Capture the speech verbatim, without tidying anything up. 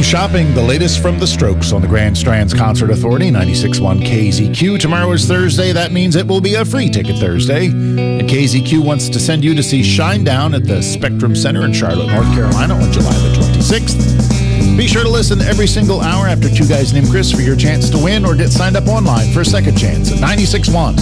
shopping, the latest from the Strokes on the Grand Strands Concert Authority, ninety-six point one K Z Q. Tomorrow is Thursday. That means it will be a free ticket Thursday. And K Z Q wants to send you to see Shinedown at the Spectrum Center in Charlotte, North Carolina on July the twenty-sixth. Be sure to listen every single hour after Two Guys Named Chris for your chance to win, or get signed up online for a second chance at ninety-six point one